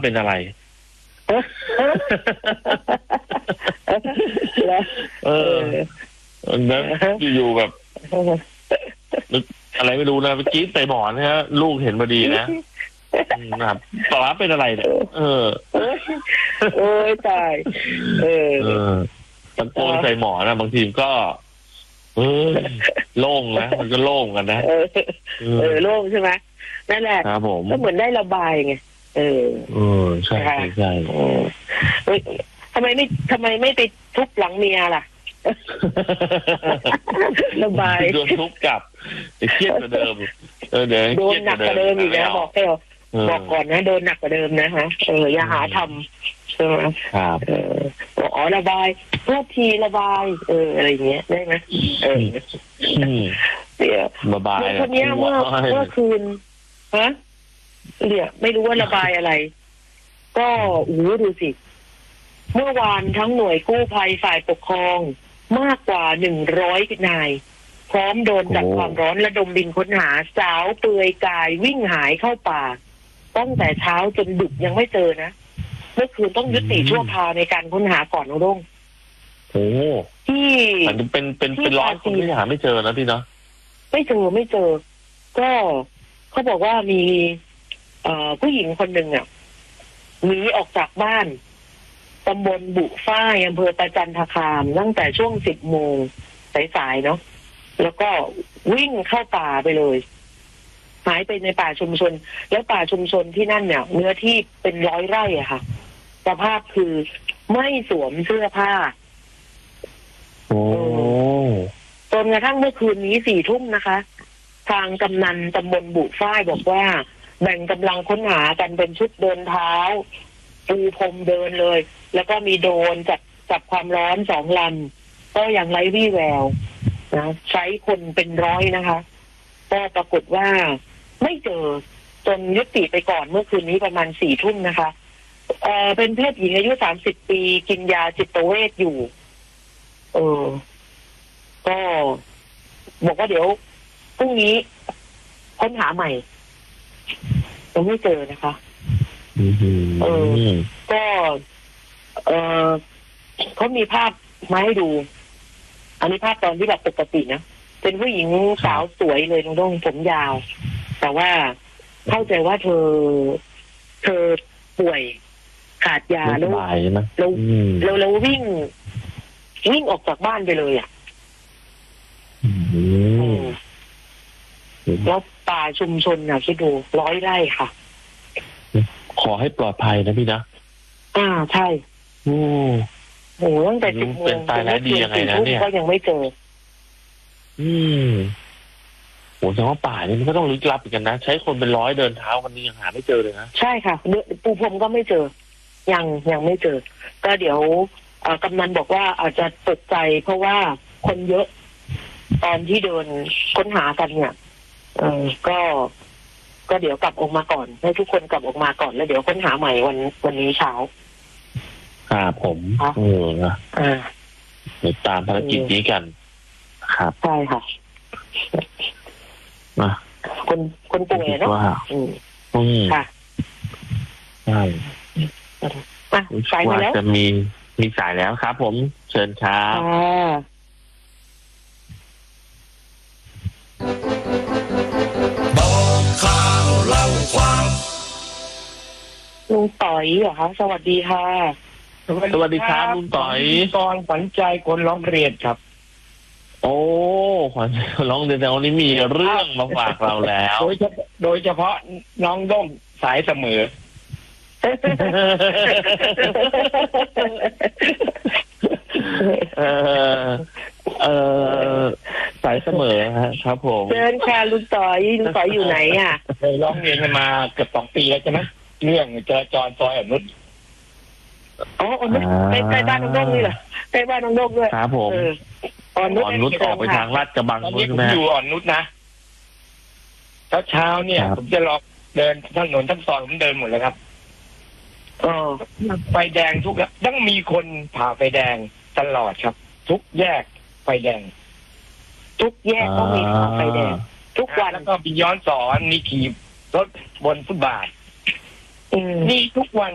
เป็นอะไรนั้นอยู่ๆแบบอะไรไม่รู้นะเมื่อกี้ใส่หมอนนะฮะลูกเห็นพอดีนะครับป๋าเป็นอะไรเนี่ยโอ้ยตายตะโกนใส่หมอนนะบางทีก็โล่งนะมันก็โล่งกันนะโล่งใช่ไหมนั่นแหละครับผมก็เหมือนได้ระบายไงใช่ใช่ทำไมไม่ไปทุบหลังเมียล่ะระบายโดนทุบกลับจะเครียดกว่าเดิมเดี๋ยวโดนหนักกว่าเดิมอีกนะบอกให้บอกก่อนนะโดนหนักกว่าเดิมนะฮะอย่าหาทำใช่ไหมครับระบายโทษทีระบายอะไรอย่างเงี้ยได้ไหมเดี๋ยวระบายคนนี้เมื่อคืนฮะเดี๋ยวไม่รู้ว่าระบายอะไรก็ดูสิเมื่อวานทั้งหน่วยกู้ภัยฝ่ายปกครองมากกว่า100 นายพร้อมโดนจับความร้อนระดมบินค้นหาสาวเปลือยกายวิ่งหายเข้าป่าตั้งแต่เช้าจนดึกยังไม่เจอนะเมื่อคืนต้องยุติชั่วคราวในการค้นหาก่อนน้องรุ่งที่เป็นร้อยคนที่หาไม่เจอนะพี่เนาะไม่เจอก็เขาบอกว่ามีผู้หญิงคนหนึ่งหนีออกจากบ้านตำบลบุฟ้ายอำเภอประจันทคามตั้งแต่ช่วง10 โมงสายๆเนาะแล้วก็วิ่งเข้าป่าไปเลยหายไปในป่าชุมชนแล้วป่าชุมชนที่นั่นเนี่ยเนื้อที่เป็น100 ไร่อะค่ะสภาพคือไม่สวมเสื้อผ้าจนกระทั่งเมื่อคืนนี้4 ทุ่มนะคะทางกำนันตำบลบุฟ้ายบอกว่าแบ่งกำลังค้นหากันเป็นชุดเดินเท้าปูพรมเดินเลยแล้วก็มีโดรนจับความร้อน2 ลำก็ยังไร้วี่แววนะใช้คนเป็น100นะคะก็ปรากฏว่าไม่เจอจนยุติไปก่อนเมื่อคืนนี้ประมาณ4 ทุ่มนะคะเป็นเพศหญิงอายุ30 ปีกินยาจิตเวชอยู่ก็บอกว่าเดี๋ยวพรุ่งนี้ค้นหาใหม่ยังไม่เจอนะคะก็เขามีภาพมาให้ดู อันนี้ภาพตอนที่แบบปกตินะเป็นผู้หญิงสาวสวยเลยน้องผมยาวแต่ว่าเข้าใจว่าเธอป่วยขาดยาแล้วเราวิ่งออกจากบ้านไปเลยแล้วป่าชุมชนคิดดู100 ไร่ค่ะขอให้ปลอดภัยนะพี่นะใช่โหตั้งแต่10 โมงเป็นตายแล้วดียังไงนะเนี่ยก็ยังไม่เจอโหแสดงว่าป่านี่มันก็ต้องลึกลับอีกกันนะใช้คนเป็น100เดินเท้าวันนี้ยังหาไม่เจอเลยนะใช่ค่ะปูพรมก็ไม่เจอยังไม่เจอก็เดี๋ยวกำนันบอกว่าอาจจะตกใจเพราะว่าคนเยอะตอนที่เดินค้นหากันเนี่ยก็เดี๋ยวกลับออกมาก่อนให้ทุกคนกลับออกมาก่อนแล้วเดี๋ยวค้นหาใหม่วันนี้เช้าครับผมเดี๋ยวตามภารกิจนี้กันครับใช่ค่ะคนป่วยเนาะค่ะใช่สายมาแล้วจะมีสายแล้วครับผมเชิญครับบอกข่าวเล่าความลุงต่อยเหรอคะสวัสดีค่ะสวัสดีครับลุงต่อยกองขวัญใจคนร้องเรียนครับโอ้ขวัญใจคนร้องเรียนแต่วันนี้มีเรื่องมาฝากเราแล้วโดยเฉพาะน้องด้งสายเสมอสายเสมอครับผมเชิญค่ะลุงต่อยอยู่ไหนร้องเรียนกันมาเกือบ2 ปีแล้วใช่ไหมเรื่องจราจรซอยอนุชใกล้บ้านน้องด้งนี่เหรอใกล้บ้านน้องด้งด้วยครับผมอ่อนนุชออกไปทางลาดกระบังนี่ผมอยู่อ่อนนุชนะเช้าเนี่ยผมจะลองเดินถนนทั้งซอยผมเดินหมดเลยครับไฟแดงทุกแล้วต้องมีคนผ่าไฟแดงตลอดครับทุกแยกไฟแดงทุกแยกต้องมีผ่าไฟแดงทุกวันแล้วก็มีย้อนสอนมีขี่รถบนฟุตบาทนี่ทุกวัน